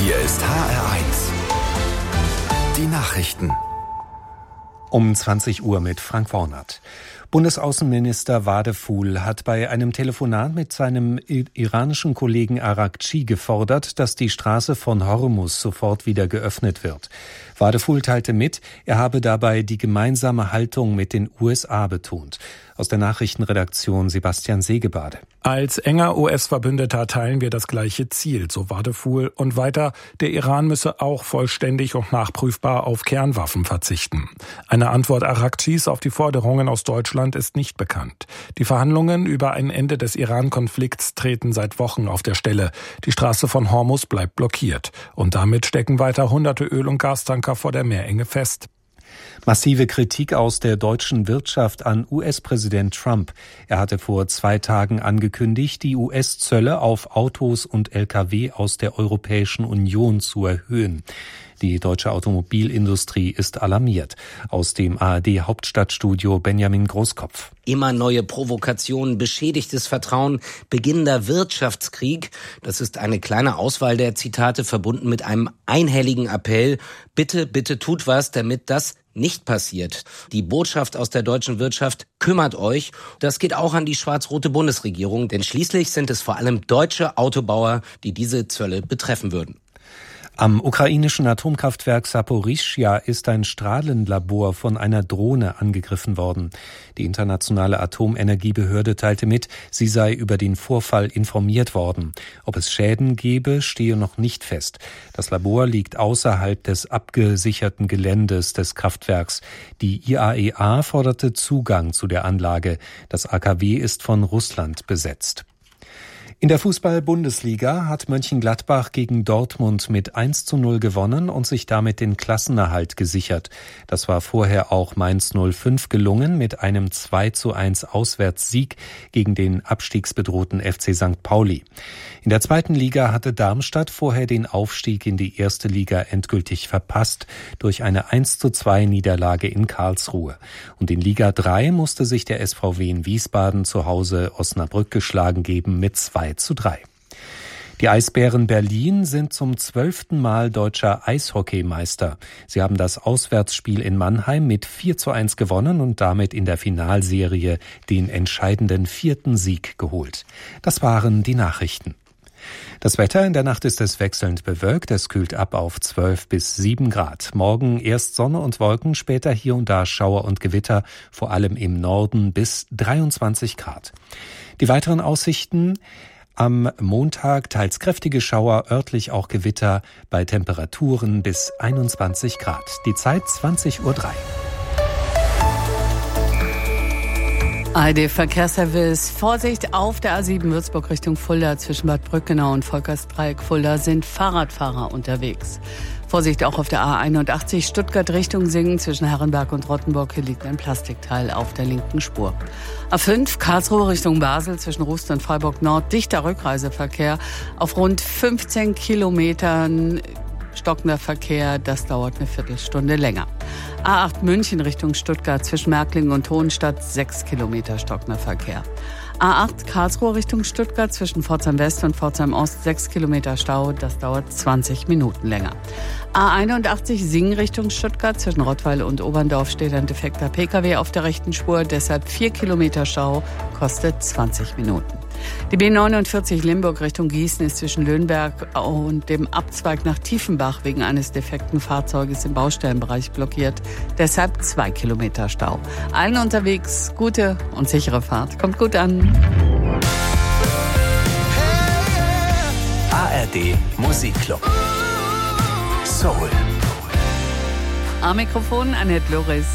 Hier ist HR1. Die Nachrichten. Um 20 Uhr mit Frank Wornert. Bundesaußenminister Wadeful hat bei einem Telefonat mit seinem iranischen Kollegen Araghchi gefordert, dass die Straße von Hormuz sofort wieder geöffnet wird. Wadeful teilte mit, er habe dabei die gemeinsame Haltung mit den USA betont. Aus der Nachrichtenredaktion Sebastian Segebade. Als enger US-Verbündeter teilen wir das gleiche Ziel, so Wadeful. Und weiter, der Iran müsse auch vollständig und nachprüfbar auf Kernwaffen verzichten. Eine Antwort Araghchis auf die Forderungen aus Deutschland ist nicht bekannt. Die Verhandlungen über ein Ende des Iran-Konflikts treten seit Wochen auf der Stelle. Die Straße von Hormuz bleibt blockiert. Und damit stecken weiter hunderte Öl- und Gastanker vor der Meerenge fest. Massive Kritik aus der deutschen Wirtschaft an US-Präsident Trump. Er hatte vor 2 Tagen angekündigt, die US-Zölle auf Autos und Lkw aus der Europäischen Union zu erhöhen. Die deutsche Automobilindustrie ist alarmiert. Aus dem ARD-Hauptstadtstudio Benjamin Großkopf. Immer neue Provokationen, beschädigtes Vertrauen, beginnender Wirtschaftskrieg. Das ist eine kleine Auswahl der Zitate, verbunden mit einem einhelligen Appell. Bitte, bitte tut was, damit das nicht passiert. Die Botschaft aus der deutschen Wirtschaft: kümmert euch. Das geht auch an die schwarz-rote Bundesregierung, denn schließlich sind es vor allem deutsche Autobauer, die diese Zölle betreffen würden. Am ukrainischen Atomkraftwerk Saporischschja ist ein Strahlenlabor von einer Drohne angegriffen worden. Die internationale Atomenergiebehörde teilte mit, sie sei über den Vorfall informiert worden. Ob es Schäden gebe, stehe noch nicht fest. Das Labor liegt außerhalb des abgesicherten Geländes des Kraftwerks. Die IAEA forderte Zugang zu der Anlage. Das AKW ist von Russland besetzt. In der Fußball-Bundesliga hat Mönchengladbach gegen Dortmund mit 1:0 gewonnen und sich damit den Klassenerhalt gesichert. Das war vorher auch Mainz 05 gelungen mit einem 2:1 Auswärtssieg gegen den abstiegsbedrohten FC St. Pauli. In der zweiten Liga hatte Darmstadt vorher den Aufstieg in die erste Liga endgültig verpasst durch eine 1:2 Niederlage in Karlsruhe. Und in Liga 3 musste sich der SVW in Wiesbaden zu Hause Osnabrück geschlagen geben mit 2:3. Die Eisbären Berlin sind zum 12. Mal deutscher Eishockeymeister. Sie haben das Auswärtsspiel in Mannheim mit 4:1 gewonnen und damit in der Finalserie den entscheidenden 4. Sieg geholt. Das waren die Nachrichten. Das Wetter: in der Nacht ist es wechselnd bewölkt, es kühlt ab auf 12 bis 7 Grad. Morgen erst Sonne und Wolken, später hier und da Schauer und Gewitter, vor allem im Norden bis 23 Grad. Die weiteren Aussichten: am Montag teils kräftige Schauer, örtlich auch Gewitter, bei Temperaturen bis 21 Grad. Die Zeit 20:03 Uhr. ARD-Verkehrsservice. Vorsicht auf der A7 Würzburg Richtung Fulda. Zwischen Bad Brückenau und Volkersdreieck Fulda sind Fahrradfahrer unterwegs. Vorsicht auch auf der A81 Stuttgart Richtung Singen. Zwischen Herrenberg und Rottenburg liegt ein Plastikteil auf der linken Spur. A5 Karlsruhe Richtung Basel. Zwischen Rust und Freiburg Nord dichter Rückreiseverkehr. Auf rund 15 Kilometern stockender Verkehr, das dauert eine Viertelstunde länger. A8 München Richtung Stuttgart zwischen Märklingen und Hohenstadt 6 Kilometer stockender Verkehr. A8 Karlsruhe Richtung Stuttgart zwischen Pforzheim West und Pforzheim Ost 6 Kilometer Stau, das dauert 20 Minuten länger. A81 Singen Richtung Stuttgart zwischen Rottweil und Oberndorf steht ein defekter Pkw auf der rechten Spur, deshalb 4 Kilometer Stau, kostet 20 Minuten. Die B49 Limburg Richtung Gießen ist zwischen Löhnberg und dem Abzweig nach Tiefenbach wegen eines defekten Fahrzeuges im Baustellenbereich blockiert. Deshalb 2 Kilometer Stau. Allen unterwegs gute und sichere Fahrt. Kommt gut an. ARD Musikclub. Soul. Am Mikrofon Annette Loris.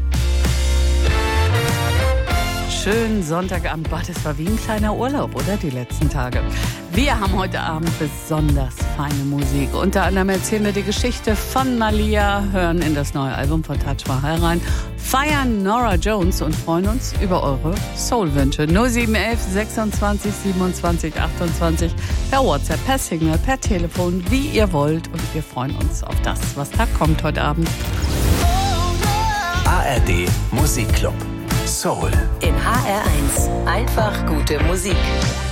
Schönen Sonntagabend. Boah, das war wie ein kleiner Urlaub, oder? Die letzten Tage. Wir haben heute Abend besonders feine Musik. Unter anderem erzählen wir die Geschichte von Malia, hören in das neue Album von Taj Mahal rein, feiern Norah Jones und freuen uns über eure Soul-Wünsche. 0711 26 27 28 per WhatsApp, per Signal, per Telefon, wie ihr wollt. Und wir freuen uns auf das, was da kommt heute Abend. ARD Musikclub. Soul. In HR1. Einfach gute Musik.